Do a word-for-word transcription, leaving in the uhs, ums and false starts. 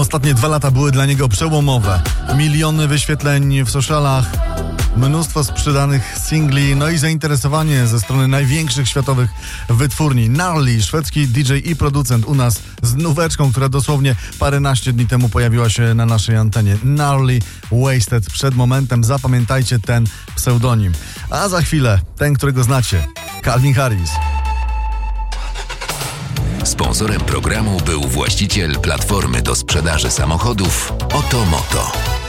Ostatnie dwa lata były dla niego przełomowe. Miliony wyświetleń w socialach, mnóstwo sprzedanych singli, no i zainteresowanie ze strony największych światowych wytwórni. Gnarly, szwedzki D J i producent u nas z nóweczką, która dosłownie paręnaście dni temu pojawiła się na naszej antenie. Gnarly Wasted. Przed momentem zapamiętajcie ten pseudonim. A za chwilę ten, którego znacie. Calvin Harris. Sponsorem programu był właściciel platformy do sprzedaży samochodów Otomoto.